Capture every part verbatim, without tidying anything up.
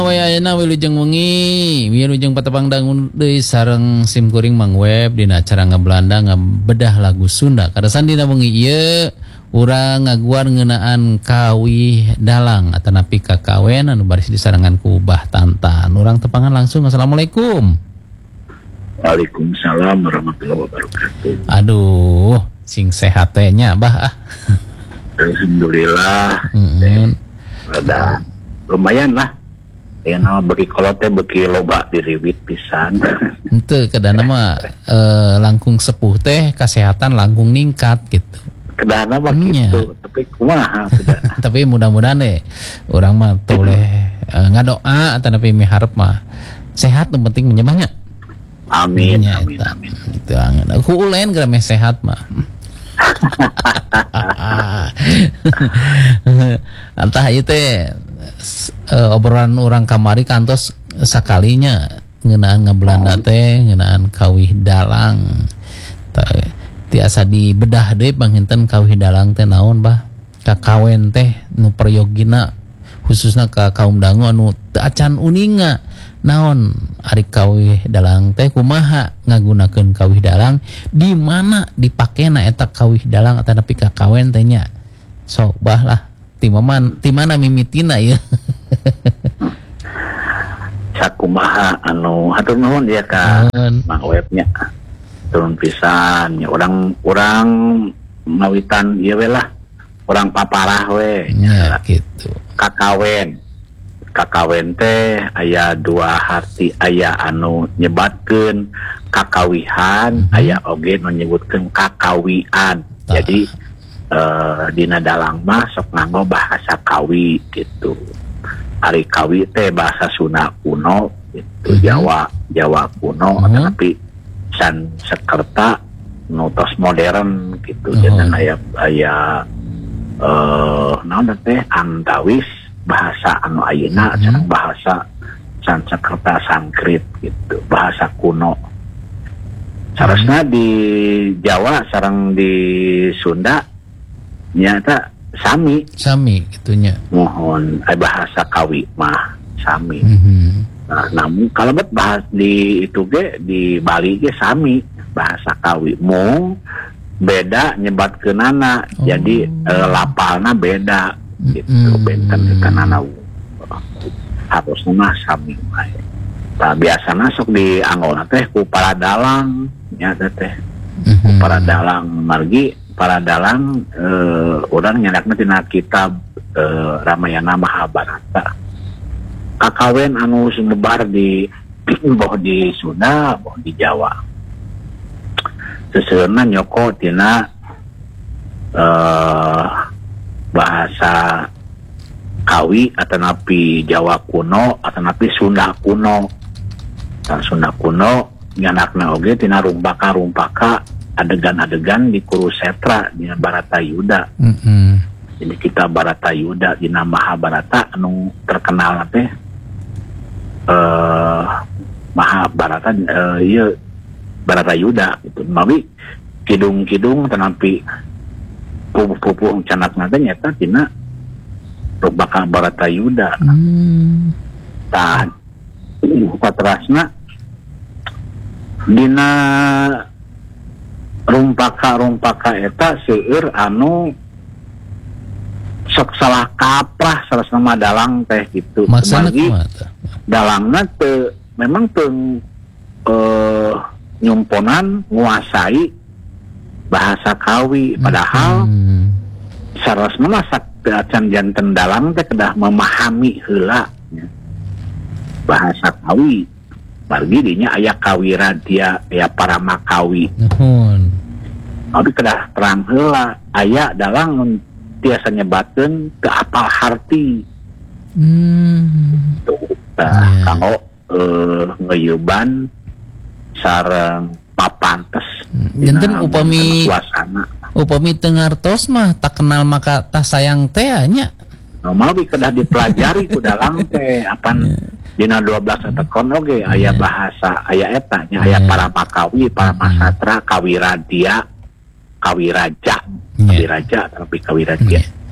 Wayana wilujeng wengi, wilujeng patepang dangun deui sareng sim kuring Mang Web dina acara ngabelanda ngabedah lagu Sunda. Kadasan dina wengi ieu urang ngaguar ngeunaan kawih dalang atanapi kakawen anu baris disarengan ku Bah Tantan. Urang tepangan langsung. Assalamualaikum. Waalaikumsalam warahmatullahi wabarakatuh. Aduh, sing sehat teh nya Bah ah. Alhamdulillah. Heeh. Ada lumayan lah. Ya nama bagi kolot teh bagi loba diriwit pisan. Henteu kadana mah eh, langkung sepuh teh kesehatan langkung ningkat gitu. Kedana mah gitu, tapi kumaha tidak. Tapi mudah-mudahan deh orang mah toleh eh, ngadoa atanapi miharep mah sehat yang penting menyembahnya. Amin, Ya, amin, eta. amin. Itu angin. Aku ulen gara meh sehat mah. Antah ieu teh uh, obrolan orang kamari kantos sakalinya ngeunaan ngabelanda teh ngeunaan kawih dalang. Tiasa dibedah deui panginten kawih dalang teh naon Bah? Kakawen teh nu prayogina khususna ka kaum dangu anu teu acan uninga. Naon ari kawih dalang teh kumaha ngagunakeun kawih dalang di mana dipakena eta kawih dalang atanapi kakawen teh nya. Sok Bah lah ti maman ti mana mimitina ieu. Sakumaha anu hatur nuhun ya ka Mang Webnya. Turun pisan nya urang urang mawitan ieu we lah. Urang paparah we nya gitu. Kakawen. Kakawen teh aya dua arti, aya anu nyebatkeun kakawihan, mm-hmm. aya oge nu nyebutkeun kakawian. Ta. Jadi uh, dina dalang mah sok nganggo bahasa kawi gitu. Ari kawi teh bahasa Sunda kuno gitu, mm-hmm. Jawa Jawa kuno, mm-hmm. tapi san Sakerta nu tos modern gitu. Mm-hmm. Jadi aya aya eh uh, naon teh Antawis bahasa anu ayeuna mm-hmm. bahasa Sanskerta Sanskrit gitu, bahasa kuno. Sarasna mm-hmm. di Jawa sareng di Sunda nyata sami. Sami gitunya. Mohon eh, bahasa kawi mah sami. Mm-hmm. Nah, namun kalau bet bahas di itu ge di Bali ge sami bahasa kawi. Mung beda nyebatkeunana. Oh. Jadi eh, lapalna beda. Gitu mm. benten kanana harusnya mah sami mah. Nah, biasana sok di anggona teh ku para dalang nya teh mm-hmm. ku para dalang margi para dalang eh, urang nyandakna tina kitab eh, Ramayana Mahabharata. Kakawen anu sumebar di boh di Sunda, boh di Jawa. Seseurna nyoko tina eh bahasa kawi atanapi Jawa kuno atanapi Sunda kuno. Nah, Sunda kuno nyanakna oge tina rumpaka-rumpaka adegan-adegan di Kurusetra dina Baratayuda. Mm-hmm. Jadi kita Baratayuda dina Mahabharata anu terkenal teh eh Mahabharata eh ieu Baratayuda gitu. Mawi kidung-kidung atanapi pupuh-pupuh canak nate nyata tina rumpaka Baratayuda. Hmm. Tah patrasna dina rumpaka-rumpaka eta seueur anu sok salah kaprah sarasna mah dalang teh gitu. Maksudna dalangna teu memang teu eh, nyumponan nguasai bahasa kawi padahal hmm. sarasna mah acan janten dalang teh kedah memahami heula bahasa kawi. Margi dinya aya kawiradya aya paramakawi. Nuhun. Tapi kedah terang heula aya dalang tiasa nyebatkeun teu apal harti. Hmm. Tuh yeah. Kanggo eh ngeyeuban sareng papantes. Janten upami upami teu ngartos mah tak kenal maka tah sayang teh nya. Normal bi kedah dipelajari ku dalang teh apan dina dua belas tekon oge aya bahasa aya eta nya aya para makawi, para masatra, kawiradia, kawiraja, kawiraja tapi kawiradia.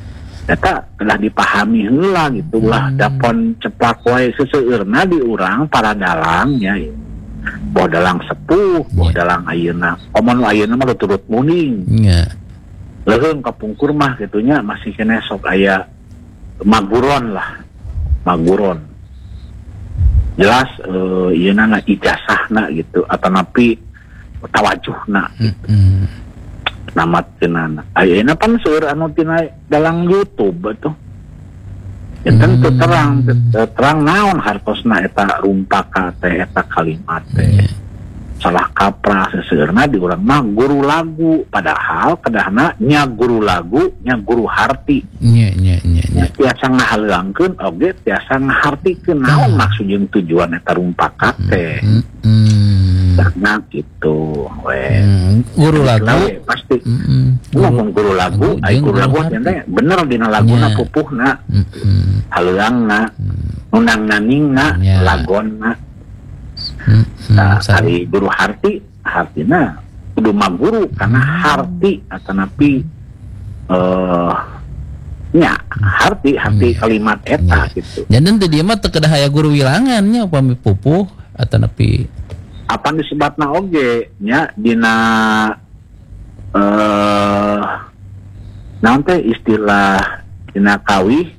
eta telah dipahami heula gitu lah Hmm. dapon ceplak wae seseueurna di urang para dalang nya boh dalang sepuh boh Yeah. dalang ayeuna komo ayeuna mah turut muning Nya. leuheung kapungkur mah gitunya masih kene sok aya maguron lah maguron jelas uh, ieuna na ijazahna gitu atau napi tawajuhna Mm-mm. nama tenana ayeuna pan seueur anu tina dalang YouTube atuh ya tentu Hmm. terang terang naon hartosna eta rumpaka teh eta kalimat teh Nya. salah kaprah seseueurna di urang mah guru lagu padahal kedahna nya guru lagu nya guru harti Nya nya nya nya. nya tiasa ngahalangkeun oge tiasa ngahartikeun naon maksud jeung tujuan eta rumpaka teh Mm-mm. karena gitu we Hmm, guru lagu. Lawe, pasti Mm-mm. ngomong guru lagu Lagu, ai jeung guru guru lagu harti. teh bener dina laguna Nya. pupuhna Mm-mm. haleungna nunang naningna Nya. lagonna Mm-mm. nah Sa- ari guru harti hartina kudu maguru karena harti atanapi eh nya harti harti Nya. kalimat eta Nya. gitu Jadi teh dia mah teu kedah aya guru wilangannya upami pupuh atau nepi. apa disebutna oge nya dina eh naon teh istilah dina kawih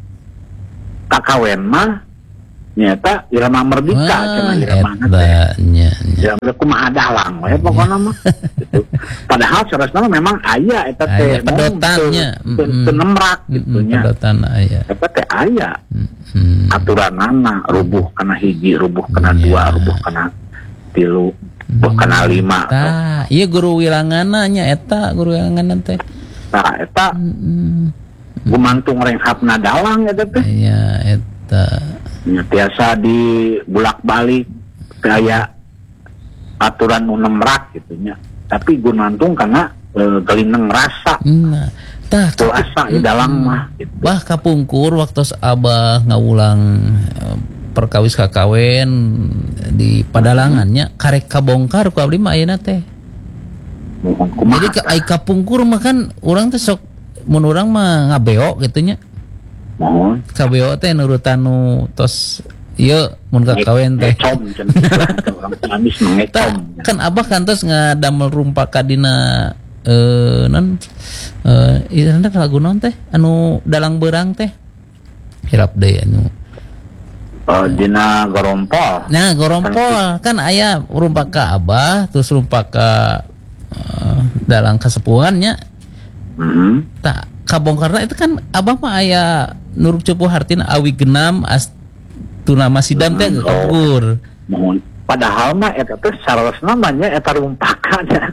kakawen mah nyata irama merdeka cenah irama teh eta nya nya. ya kumaha dalang we pokona mah gitu. Padahal saresna memang aya eta teh Aya pedotannya. Mm-mm. tenemrak gitu Mm-mm, nya pedotan aya. eta teh aya Mm-mm. aturanana rubuh kana hiji rubuh kana Iya. dua rubuh kana tilu rubuh kana lima Tah, ieu guru wilanganna nya eta guru wilanganna teh. nah eta Mm-mm. gumantung renghapna dalang eta teh Aya eta. nya tiasa di bulak-balik kayak aturan nu nemrak gitu nya tapi gumantung karena e, gelineng rasa Nah, tah tuh asa di dalam mah gitu. bah kapungkur waktu abah ngawulang eh, perkawis kakawen di padalangannya karek kabongkar ku abdi mah ayeuna teh. Mohon kumaha Jadi ke ai kapungkur mah kan urang teh sok mun urang mah ngabeo gitu nya. mohon Kabeo teh nurutan nu tos ieu mun kakawen teh. ngecom cenah orang Ciamis mah Tah, ngecom kan abah kantos ngadamel rumpaka dina eh non eh ieu lagu naon teh anu dalang beurang teh. Hirap deui anu. Eh, dina gorompol Nah, gorompol kan aya rumpaka abah terus rumpaka eh, dalang kasepuhannya. heeh Tak kabongkarna itu kan abah mah aya nuruk cepuh hartina awi genam as tuna masidam teh Oh. kabur. mohon padahal mah eta teh sarosna namanya eta rumpakanya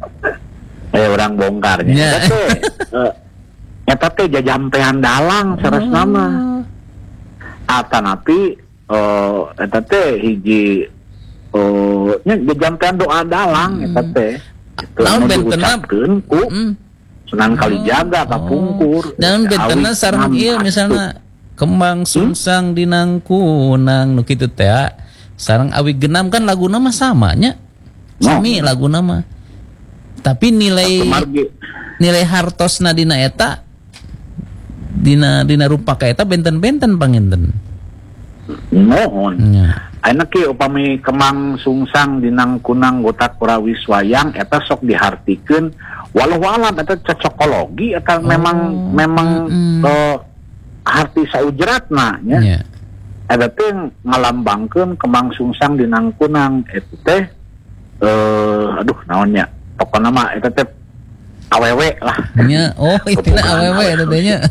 eh orang bongkarnya Nya. eta teh eh, eta teh jajampean dalang sarosna mah atanapi eh eta teh hiji eh nya jajampean doa dalang eta teh itu Naon anu bentenna? diucapkeun ku Mm. Sunan Kalijaga kapungkur Dan bentenna Awi sareng enam ieu astu. misalna kembang sungsang dinang kunang nu kitu teh sareng awi genam kan laguna mah sama nya. Sami laguna mah. Tapi nilai Kemargi nilai hartosna dina eta dina dina rumpaka eta benten-benten panginten. mohon Nya. ayeuna ki upami kemang sungsang dinang kunang gotak kurawis wayang eta sok dihartikeun walau alam eta cocokologi eta memang memang mm-mm. eh, harti saujratna nya Nya. eta teh ngalambangkeun kemang sungsang dinang kunang eta teh eh aduh naonnya pokona mah eta teh awewe lah Nya. Oh, itina awewe eta teh nya.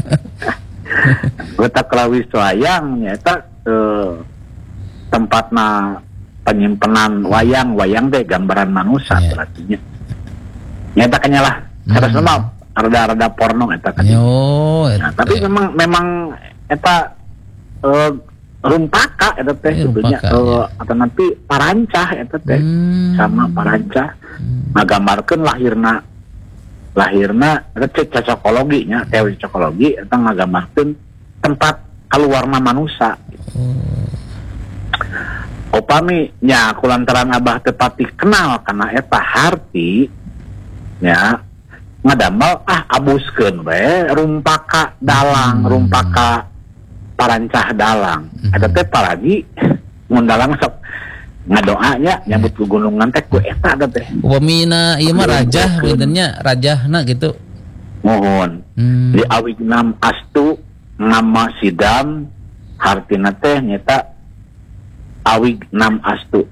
gotak kurawis wayang nya eta eh, tempatna penyimpanan wayang wayang teh gambaran manusia Iya. berarti nya nyata kanya lah cara Hmm. sama rada-rada porno eta kan Yo, nah, tapi memang memang eta eh, rumpaka eta teh Iya, sebetulnya rumpaka, eh, ya. atau nanti parancah eta teh Hmm. sama parancah ngagambarkeun lahirna lahirna eta teh cocokologi nya teori cocokologi eta ngagambarkeun tempat keluarna manusia upami nya kulantaran abah teu patih kenal kana eta harti nya ngadamel ah abuskeun we rumpaka dalang, Hmm. rumpaka parancah dalang. Hmm. Eta teh palagi mun dalang sok ngadoanya nyambut ku gunungan teh ku eta ada teh. Upamina ieu mah rajah benernya rajahna gitu. Mohon. Hmm. Di awignam astu nama sidam hartina teh nyata awignam astu.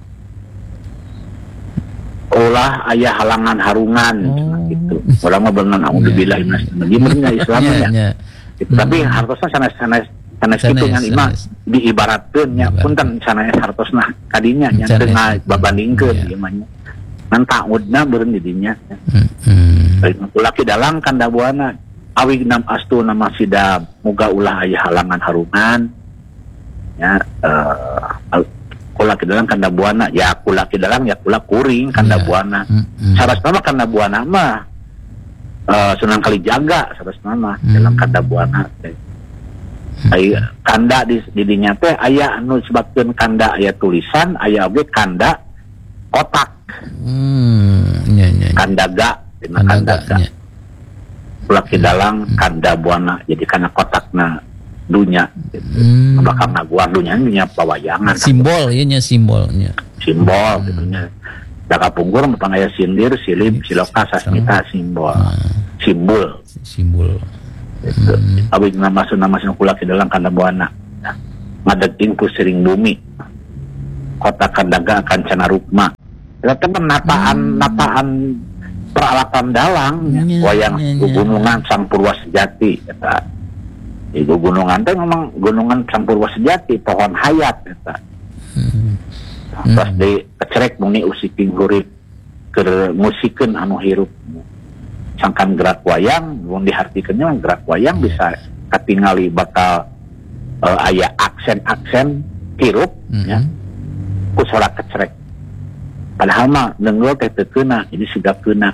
Ulah aya halangan harungan Oh. gitu. Ulah mah beunang auzubillahi minas syaitonir Islam Nya, ya. nya. Gitu. Tapi hartosna sanes-sanes sanes Sanes, kitu ngan imah sanes. diibaratkeun nya punten sanes hartosna kadinya nya Sanes. teu ngababandingkeun Iya. ieu mah nya. Ngan ta'udna beureun di dinya. Hmm. Hmm. Ulaki dalang kanda buana awignam astu nama sidam muga ulah aya halangan harungan ya eh kulaki dalang kanda buana ya kulaki dalang ya kula kuring kanda Iya. buana Hmm. sarasna mah kanda buana mah eh Sunan Kalijaga sarasna mah Hmm. dalam kanda buana teh aya kanda di di dinya teh aya anu disebutkeun kanda aya tulisan aya oge kanda kotak Hmm. Nya, nya, nya. kandaga dina kandaga Kandaganya. Laki dalang kanda buana jadi karena kotakna dunya Hmm. bakal ngaguan dunya dunya pawayangan Simbol ieu nya simbolnya. simbol gitu nya daka punggur mah aya sindir silip siloka sasmita simbol simbol Simbol. gitu abi nama nama kula ki dalang kanda buana ngadeging ku sering bumi kota kandaga kancana rukma eta nataan nataan peralatan dalang ya. Nya, wayang nya, nya. gunungan Sang Purwa Sejati eta. Itu gunungan teh memang gunungan Sang Purwa Sejati pohon hayat eta. Hmm. Terus di kecerek muni usiking hurip keur musikeun anu hirup. Sangkan gerak wayang mun dihartikeun nya gerak wayang bisa katingali bakal uh, aya aksen-aksen hirup Hmm. ya. Ku sorak kecerek. Padahal mah nenggel teh teu keuna jadi sigapkeuna.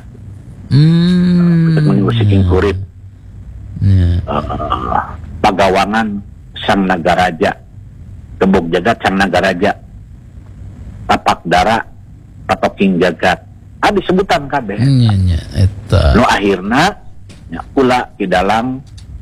Hmm. Untuk mengusiking hurip Ya. uh, pagawangan Sang Nagaraja gembok jagat Sang Nagaraja tapak dara patoking jagat ah disebutan kabeh Nya, nya. Eta. nu akhirna nya kula di dalam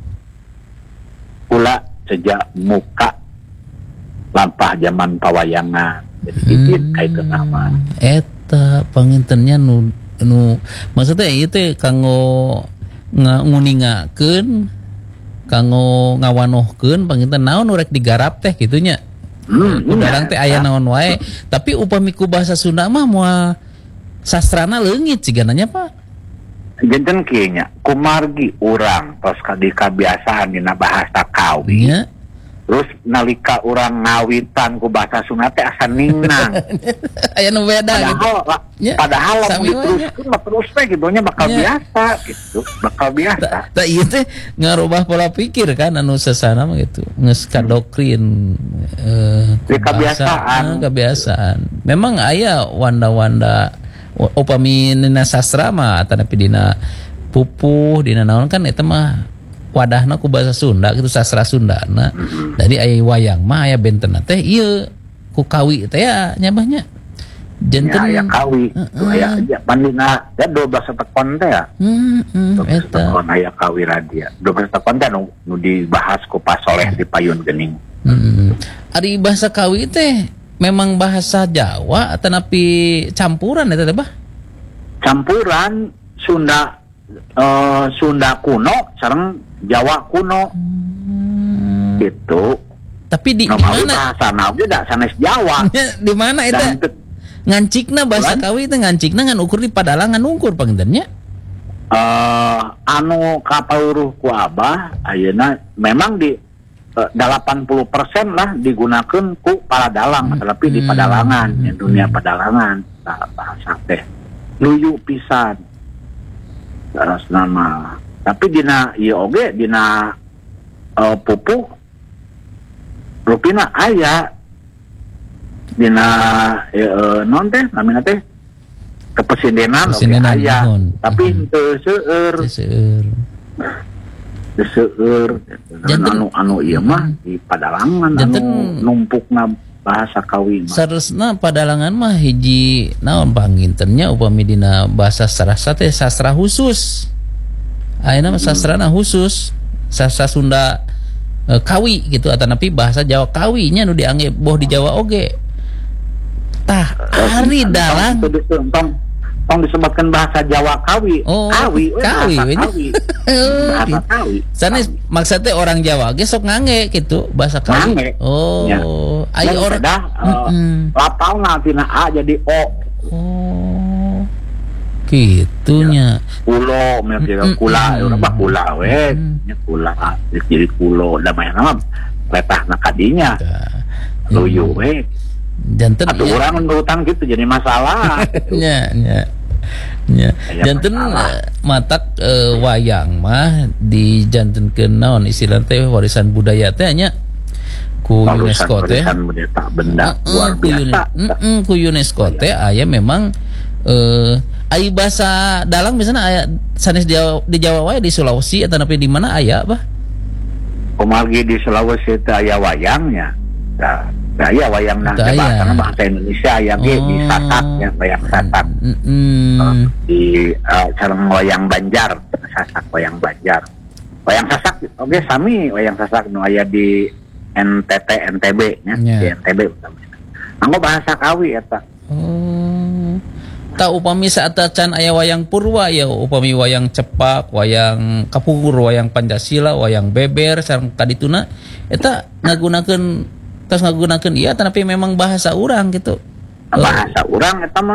kula sejak muka lampah zaman pawayangan jadi izin Hmm. kaitun nama Eta pangintennya nu nu maksudnya ieu teh kanggo nga- nguningakeun kanggo ngawanohkeun panginten naon nu rek digarap teh kitu nya. hmm, Udarang teh aya naon wae, tapi upami ku bahasa Sunda mah moal sastrana leungit sigana nya Pak. Janten kieu nya kumargi urang tos di kabiasaan dina bahasa kawi Nya. terus nalika urang ngawitan ku bahasa Sunda teh asa ningnang Aya nu beda gitu. padahal Ya, padahal lamun sami wae, diteruskeun mah terus teh gitu nya bakal Ya. biasa gitu bakal biasa Tak ieu teh ngarubah pola pikir kan anu sasana mah gitu. Geus kadoktrin eh Di kebiasaan. bahasa, eh, kebiasaan. Memang aya wanda-wanda u- upami dina sastra mah tanapi dina pupuh dina naon kan eta mah wadahna ku bahasa Sunda gitu sastra Sundana. Jadi aya wayang mah aya bentenna teh ieu ku kawi teh ya nyabahnya. ya Janten aya kawi Heeh. aya ya pandina ya dua belas tekon teh ya Hmm, hmm, dua belas eta. tekon aya kawi radia dua belas tekon teh nu, nu dibahas ku Pak Soleh di Payun Gening Hmm. Ari bahasa kawi teh memang bahasa Jawa atau napi campuran eta teh bah? campuran Sunda eh, Sunda kuno sareng Jawa kuno gitu. Tapi di, di Normalnya mana? bahasa nabi da sanes Jawa. Di mana eta? Dan te- Ngancikna bahasa Bulan? kawi teh ngancikna ngan ukur di padalangan ukur pangintennya. eh anu kapauruh ku Abah ayeuna memang di eh, delapan puluh persen lah digunakan ku paladalang tapi di Hmm. padalangan ya, dunia padalangan nah, bahasa teh luyu pisan terus nama tapi dina ieu oge dina eh, pupuh rupina aya dina eh, non teh namina teh kepresidenan oge Kepresidenan, aya nuhun. tapi Mhm. henteu seueur Teh seueur. teu seueur Janten- anu anu ieu mah di padalangan anu Janten- numpukna bahasa kawi mah. Saresna padalangan mah hiji naon panggintennya upami dina bahasa sastra teh sastra khusus. Ayeuna mah sastrana khusus. Sastra Sunda e, kawi gitu atanapi bahasa Jawa kawinya nu dianggep boh di Jawa oge. Tah ari dalang tong disebutkan bahasa Jawa kawi. Oh, kawi, we, kawi, bahasa we. kawi. Bahasa kawi. Sanes maksudnya orang Jawa ge sok ngange gitu bahasa kawi. Ngange. Oh, Ya. aya Dan orang sudah, uh, Mm-mm. lapalna tina A jadi O. Oh. Kitunya. Kulo, misalnya Mm-mm. kula, ya urang mah kula we, Mm-mm. nya kula jadi kulo, da mah nama letahna kadinya. Tah. Luyu we. Janten Atuh ya. urang berutang gitu jadi masalah. Nya, nya. Nya. Aya Janten masalah. eh, matak eh, wayang mah di jantenkeun naon istilah teh warisan budaya teh nya ku UNESCO teh. Warisan budaya tak benda Heeh, luar ku Uni- biasa. heeh, ku UNESCO teh aya memang eh ai bahasa dalang misalnya aya sanes di Jawa, di Jawa wae di Sulawesi atau napi di mana aya apa? Kumalgi di Sulawesi teh aya wayangnya. Nah, aya wayang nah Teu aya. bahasa bahasa Indonesia aya ge di Oh. Sasak ya, wayang Sasak. Mm-mm. Di uh, sareng wayang Banjar, Sasak wayang Banjar. Wayang Sasak oke sami wayang Sasak nu aya di N T T N T B nya, Ya. di N T B utamanya. Anggo bahasa kawi eta. Oh. Ta upami saat can aya wayang purwa ya upami wayang cepak, wayang kapur, wayang Pancasila, wayang beber sareng kadituna eta ngagunakeun tos ngagunakeun ieu tanapi memang bahasa urang gitu. Bahasa urang eta mah